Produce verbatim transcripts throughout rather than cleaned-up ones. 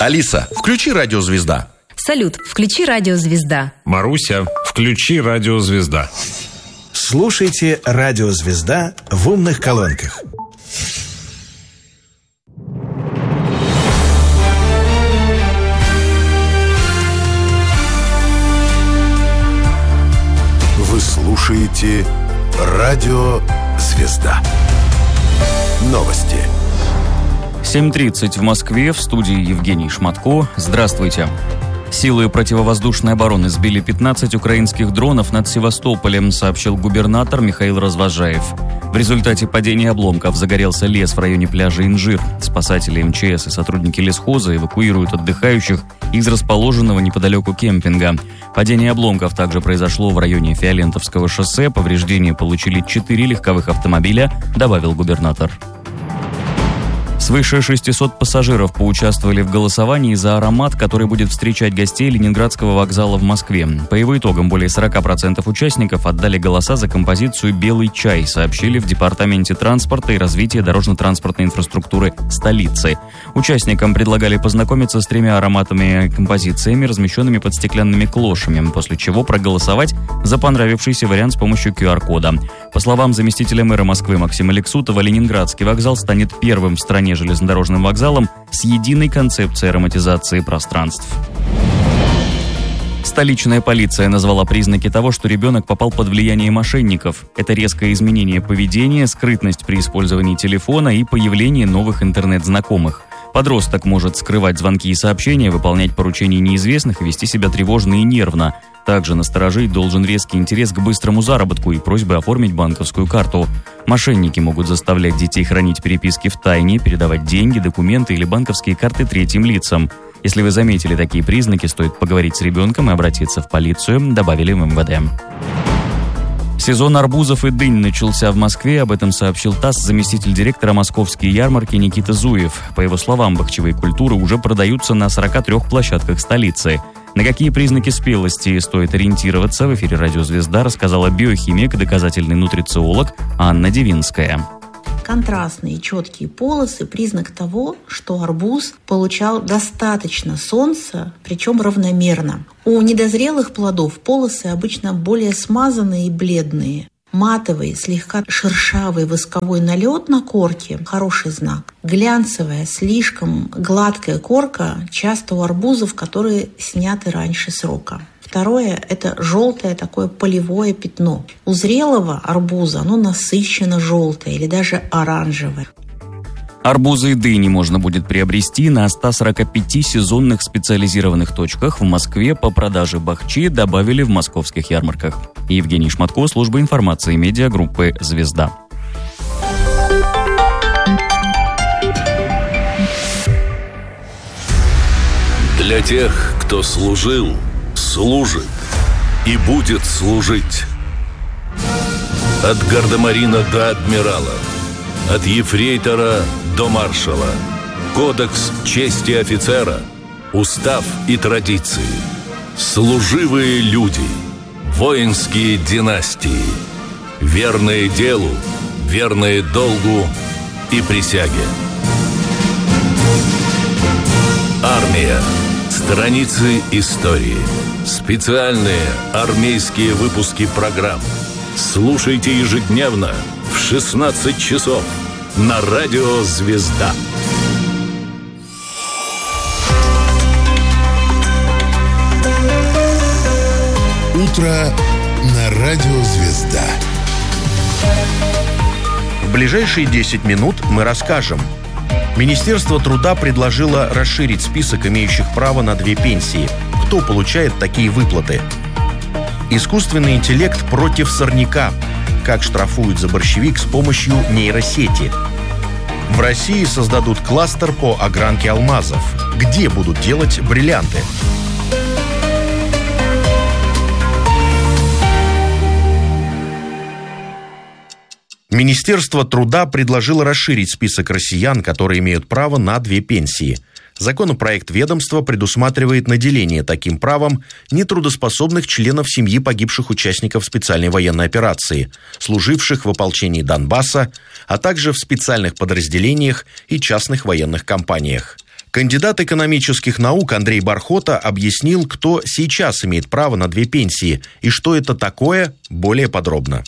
Алиса, включи «Радио Звезда». Салют, включи «Радио Звезда». Маруся, включи «Радио Звезда». Слушайте «Радио Звезда» в умных колонках. Вы слушаете «Радио Звезда». Новости. семь тридцать в Москве, в студии Евгений Шматко. Здравствуйте. Силы противовоздушной обороны сбили пятнадцать украинских дронов над Севастополем, сообщил губернатор Михаил Развозжаев. В результате падения обломков загорелся лес в районе пляжа Инжир. Спасатели эм че эс и сотрудники лесхоза эвакуируют отдыхающих из расположенного неподалеку кемпинга. Падение обломков также произошло в районе Фиолентовского шоссе. Повреждения получили четыре легковых автомобиля, добавил губернатор. Свыше шестисот пассажиров поучаствовали в голосовании за аромат, который будет встречать гостей Ленинградского вокзала в Москве. По его итогам более сорок процентов участников отдали голоса за композицию «Белый чай», сообщили в Департаменте транспорта и развития дорожно-транспортной инфраструктуры столицы. Участникам предлагали познакомиться с тремя ароматами композициями, размещенными под стеклянными клошами, после чего проголосовать за понравившийся вариант с помощью ку ар кода. По словам заместителя мэра Москвы Максима Лексутова, Ленинградский вокзал станет первым в стране железнодорожным вокзалом с единой концепцией ароматизации пространств. Столичная полиция назвала признаки того, что ребенок попал под влияние мошенников. Это резкое изменение поведения, скрытность при использовании телефона и появление новых интернет-знакомых. Подросток может скрывать звонки и сообщения, выполнять поручения неизвестных и вести себя тревожно и нервно. Также насторожить должен резкий интерес к быстрому заработку и просьбы оформить банковскую карту. Мошенники могут заставлять детей хранить переписки в тайне, передавать деньги, документы или банковские карты третьим лицам. Если вы заметили такие признаки, стоит поговорить с ребенком и обратиться в полицию, добавили в эм вэ дэ. Сезон арбузов и дынь начался в Москве, об этом сообщил ТАСС заместитель директора московской ярмарки Никита Зуев. По его словам, бахчевые культуры уже продаются на сорока трёх площадках столицы. На какие признаки спелости стоит ориентироваться, в эфире «Радио Звезда» рассказала биохимик и доказательный нутрициолог Анна Девинская. Контрастные четкие полосы – признак того, что арбуз получал достаточно солнца, причем равномерно. У недозрелых плодов полосы обычно более смазанные и бледные. Матовый, слегка шершавый восковой налет на корке – хороший знак. Глянцевая, слишком гладкая корка часто у арбузов, которые сняты раньше срока. Второе – это желтое такое полевое пятно. У зрелого арбуза оно насыщенно желтое или даже оранжевое. Арбузы и дыни можно будет приобрести на ста сорока пяти сезонных специализированных точках в Москве по продаже бахчи, добавили в московских ярмарках. Евгений Шматко, служба информации медиагруппы «Звезда». Для тех, кто служил, служит и будет служить. От гардемарина до адмирала, от ефрейтора до маршала. Кодекс чести офицера, устав и традиции. Служивые люди, воинские династии. Верные делу, верные долгу и присяге. Армия. Страницы истории. Специальные армейские выпуски программ. Слушайте ежедневно в шестнадцать часов на радио «Звезда». Утро на радио «Звезда». В ближайшие десять минут мы расскажем. Министерство труда предложило расширить список имеющих право на две пенсии. Кто получает такие выплаты? Искусственный интеллект против сорняка. Как штрафуют за борщевик с помощью нейросети. В России создадут кластер по огранке алмазов. Где будут делать бриллианты? Министерство труда предложило расширить список россиян, которые имеют право на две пенсии. Законопроект ведомства предусматривает наделение таким правом нетрудоспособных членов семьи погибших участников специальной военной операции, служивших в ополчении Донбасса, а также в специальных подразделениях и частных военных компаниях. Кандидат экономических наук Андрей Бархота объяснил, кто сейчас имеет право на две пенсии и что это такое, более подробно.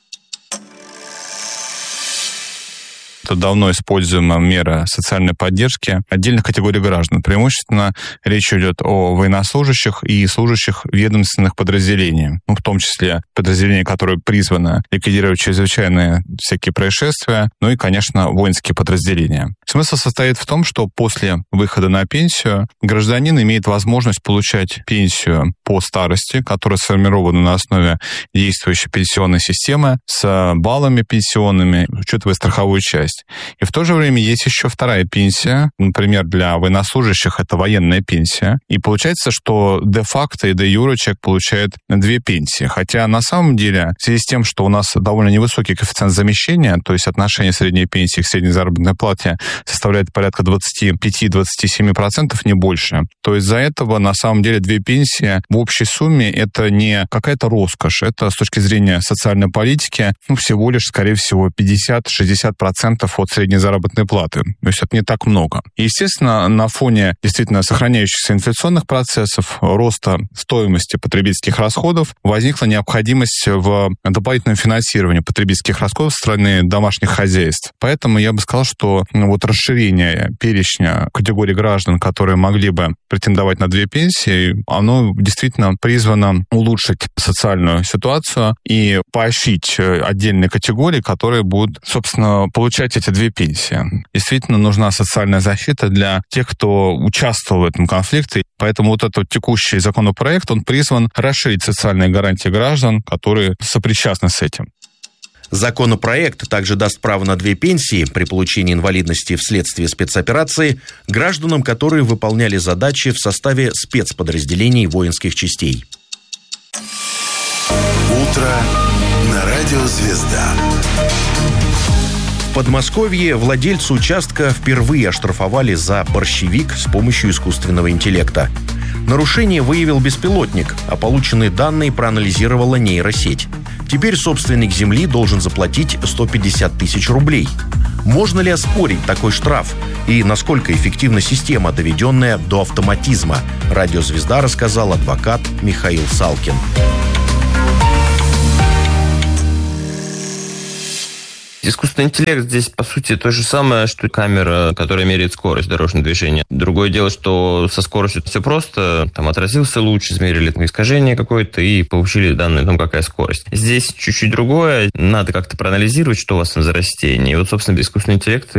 Это давно используемая мера социальной поддержки отдельных категорий граждан. Преимущественно речь идет о военнослужащих и служащих ведомственных подразделений, ну, в том числе подразделения, которые призваны ликвидировать чрезвычайные всякие происшествия, ну и, конечно, воинские подразделения. Смысл состоит в том, что после выхода на пенсию гражданин имеет возможность получать пенсию по старости, которая сформирована на основе действующей пенсионной системы с баллами пенсионными, учитывая страховую часть. И в то же время есть еще вторая пенсия, например, для военнослужащих это военная пенсия. И получается, что де-факто и де-юре человек получает две пенсии. Хотя на самом деле, в связи с тем, что у нас довольно невысокий коэффициент замещения, то есть отношение средней пенсии к средней заработной плате составляет порядка двадцать пять - двадцать семь процентов, не больше, то из-за этого на самом деле две пенсии в общей сумме это не какая-то роскошь, это с точки зрения социальной политики ну, всего лишь, скорее всего, пятьдесят - шестьдесят процентов от средней заработной платы. То есть это не так много. И, естественно, на фоне действительно сохраняющихся инфляционных процессов, роста стоимости потребительских расходов, возникла необходимость в дополнительном финансировании потребительских расходов со стороны домашних хозяйств. Поэтому я бы сказал, что ну, вот расширение перечня категорий граждан, которые могли бы претендовать на две пенсии, оно действительно призвано улучшить социальную ситуацию и поощрить отдельные категории, которые будут, собственно, получать эти две пенсии. Действительно нужна социальная защита для тех, кто участвовал в этом конфликте. Поэтому вот этот текущий законопроект, он призван расширить социальные гарантии граждан, которые сопричастны с этим. Законопроект также даст право на две пенсии при получении инвалидности вследствие спецоперации гражданам, которые выполняли задачи в составе спецподразделений воинских частей. Утро на радио «Звезда». В Подмосковье владельца участка впервые оштрафовали за борщевик с помощью искусственного интеллекта. Нарушение выявил беспилотник, а полученные данные проанализировала нейросеть. Теперь собственник земли должен заплатить сто пятьдесят тысяч рублей. Можно ли оспорить такой штраф? И насколько эффективна система, доведенная до автоматизма? Радио «Звезда» рассказал адвокат Михаил Салкин. Искусственный интеллект здесь, по сути, то же самое, что камера, которая меряет скорость дорожного движения. Другое дело, что со скоростью все просто. Там отразился луч, измерили там искажение какое-то и получили данные о том, какая скорость. Здесь чуть-чуть другое. Надо как-то проанализировать, что у вас там за растение. И вот, собственно, искусственный интеллект